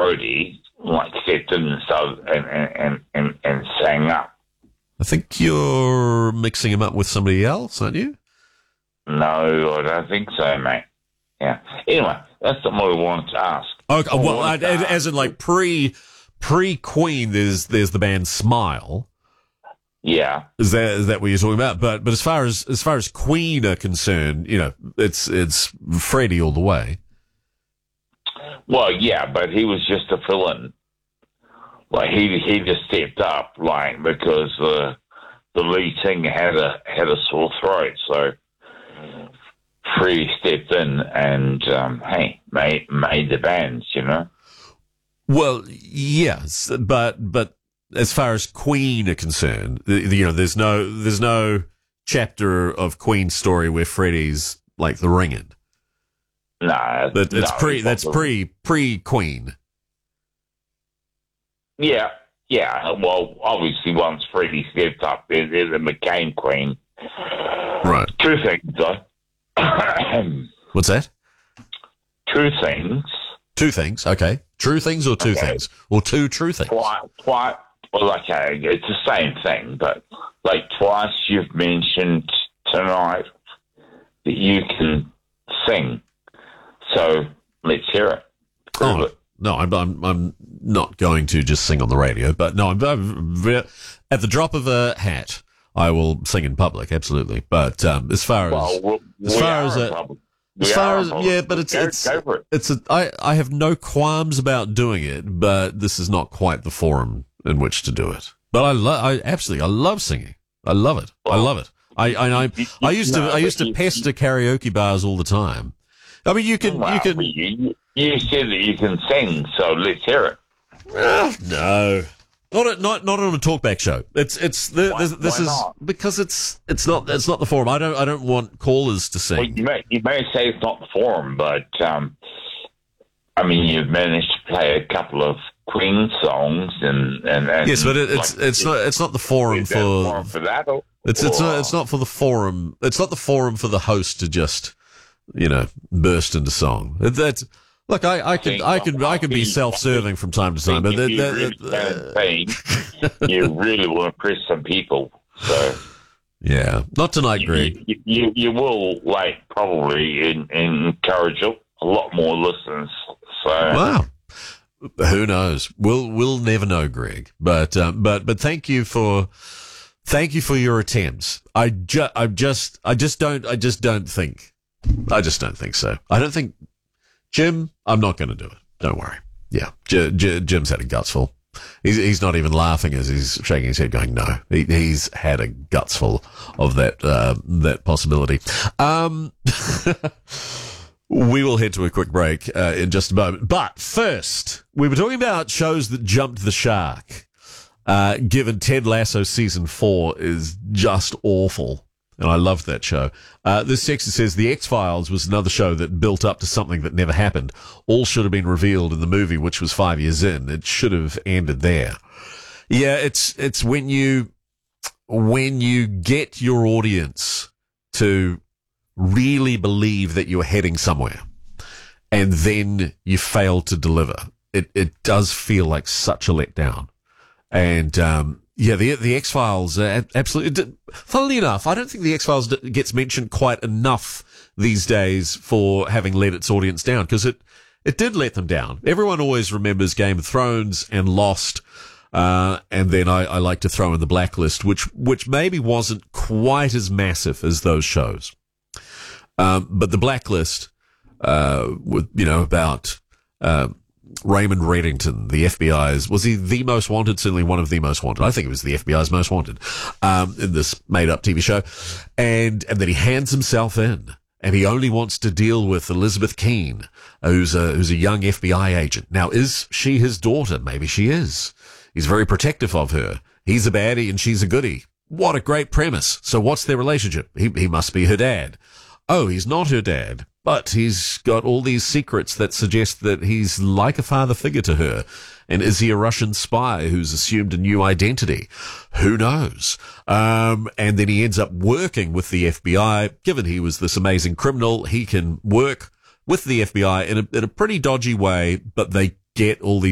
Brody stepped in and started and sang up. I think you're mixing him up with somebody else, aren't you? No, I don't think so, mate. Yeah. Anyway, that's not what I wanted to ask. Okay, well, as in like pre-Queen, there's the band Smile. Yeah. Is that what you're talking about? But as far as Queen are concerned, it's Freddie all the way. Well, yeah, but he was just a fill-in. He just stepped up, because the lead singer had a sore throat, so Freddie stepped in and made the bands, Well, yes, but as far as Queen are concerned, there's no chapter of Queen's story where Freddie's like the ringing. No, that's pre-Queen. Yeah. Well, obviously, once Freddie stepped up, it became Queen. Right. Two things, though. What's that? Two things. Two things. Okay. True things or two things, or two true things. Quite. Well, okay, it's the same thing, but twice you've mentioned tonight that you can sing. So let's hear it. Prove it. No, I'm not going to just sing on the radio, but no, I'm at the drop of a hat, I will sing in public, absolutely. But as far as I have no qualms about doing it, but this is not quite the forum in which to do it. But I absolutely love singing. I love it. I love it. I used to pester karaoke bars all the time. I mean, you can. You said that you can sing, so let's hear it. No, not on a talkback show. Why not? Because it's not the forum. I don't want callers to sing. Well, you may say it's not the forum, but you've managed to play a couple of Queen songs and yes, but it's not the forum for that. It's not for the forum. It's not the forum for the host to just burst into song. That's look. I can be self-serving from time to time, but you really want to impress some people. So yeah, not tonight, Greg. You will probably encourage a lot more listeners. So wow. Who knows? We'll never know, Greg. But thank you for your attempts. I just don't think so. I don't think Jim. I'm not going to do it. Don't worry. Yeah, Jim's had a gutsful. He's not even laughing as he's shaking his head, going, "No." He's had a gutsful of that possibility. We will head to a quick break in just a moment. But first, we were talking about shows that jumped the shark, given Ted Lasso Season 4 is just awful. And I loved that show. This texter says, The X-Files was another show that built up to something that never happened. All should have been revealed in the movie, which was 5 years in. It should have ended there. Yeah, it's when you get your audience to really believe that you're heading somewhere and then you fail to deliver. It does feel like such a letdown. And, the X-Files, absolutely. Funnily enough, I don't think the X-Files gets mentioned quite enough these days for having let its audience down, because it did let them down. Everyone always remembers Game of Thrones and Lost. And then I like to throw in The Blacklist, which maybe wasn't quite as massive as those shows. But The Blacklist, about Raymond Reddington, the FBI's, was he the most wanted? Certainly one of the most wanted. I think it was the FBI's most wanted, in this made-up TV show. And then he hands himself in, and he only wants to deal with Elizabeth Keene, who's a young FBI agent. Now, is she his daughter? Maybe she is. He's very protective of her. He's a baddie and she's a goodie. What a great premise. So what's their relationship? He must be her dad. Oh, he's not her dad, but he's got all these secrets that suggest that he's like a father figure to her. And is he a Russian spy who's assumed a new identity? Who knows? And then he ends up working with the FBI. Given he was this amazing criminal, he can work with the FBI in a pretty dodgy way, but they get all these